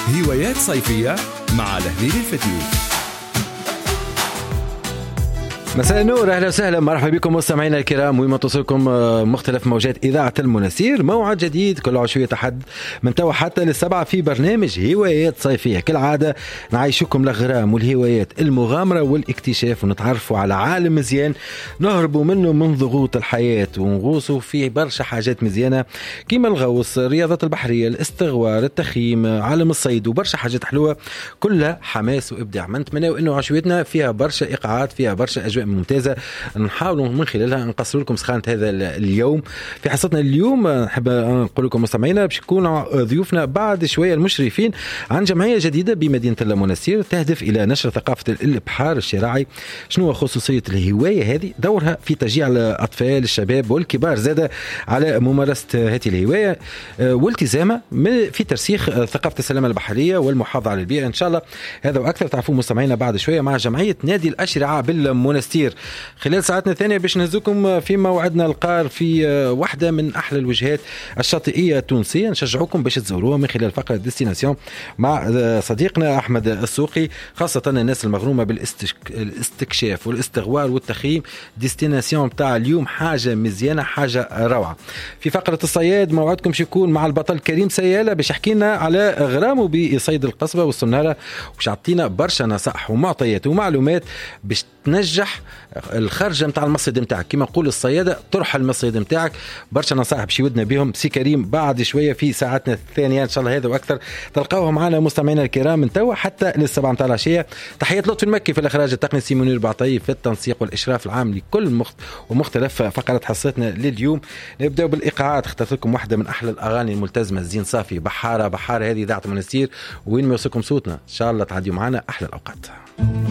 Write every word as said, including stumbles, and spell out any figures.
هوايات صيفية مع لهليل الفتيل. مساء النور، اهلا وسهلا، مرحبا بكم مستمعينا الكرام وما توصلكم مختلف موجات اذاعه المنستير. موعد جديد كل عشويه احد من توا حتى للسبعه في برنامج هوايات صيفيه. كالعاده نعيشكم الاغرام والهوايات، المغامره والاكتشاف، ونتعرفوا على عالم مزيان نهربوا منه من ضغوط الحياه ونغوصوا في برشا حاجات مزيانه كيما الغوص، الرياضات البحريه، الاستغوار، التخييم، عالم الصيد وبرشا حاجات حلوه كلها حماس وابداع. ما نتمناو انه عشويتنا فيها برشا ايقاعات، فيها برشا اجواء ممتازة نحاولوا من خلالها نقصر لكم سخانة هذا اليوم. في حصتنا اليوم نحب نقول لكم مستمعينا باش يكون ضيوفنا بعد شوية المشرفين عن جمعية جديدة بمدينة المنستير تهدف إلى نشر ثقافة الإبحار الشراعي. شنو خصوصية الهواية هذه؟ دورها في تشجيع الأطفال الشباب والكبار زادة على ممارسة هذه الهواية والتزامها في ترسيخ ثقافة السلامة البحرية والمحافظة على البيئة. إن شاء الله هذا وأكثر تعرفوا مستمعينا بعد شوية مع جمعية نادي الأشرعة بالمنستير. خلال ساعتنا الثانية باش نهزكم في موعدنا القار في واحدة من أحلى الوجهات الشاطئية التونسية. نشجعكم باش تزوروها من خلال فقرة ديستيناسيون مع صديقنا أحمد السوقي، خاصة الناس المغرومة بالاستكشاف والاستغوار والتخييم. ديستيناسيون بتاع اليوم حاجة مزيانة، حاجة روعة. في فقرة الصياد موعدكم باش يكون مع البطل كريم سيالة باش يحكينا على غرامه بصيد القصبة والسنارة، وش عطينا برشا نصائح ومعطيات ومعلومات باش تنجح الخرجة متاع المصيد متاعك. كما نقول الصيادة طرح المصيد متاعك. برشا نصائح باش يودنا بهم سي كريم بعد شوية في ساعتنا الثانية إن شاء الله. هذا وأكثر تلقاوه معنا مستمعينا الكرام من توا حتى للسبعة متاع العشية. تحيات لطفي المكي في الإخراج التقني، سيمونير بعطي في التنسيق والإشراف العام لكل مخت... ومختلف فقرات حصتنا لليوم. نبدأ بالإيقاعات. اخترت لكم واحدة من أحلى الأغاني الملتزمة، الزين صافي، بحارة بحارة. هذه إذاعة المنستير وين ما يوصلكم صوتنا. إن شاء الله تعديوا معنا أحلى الأوقات.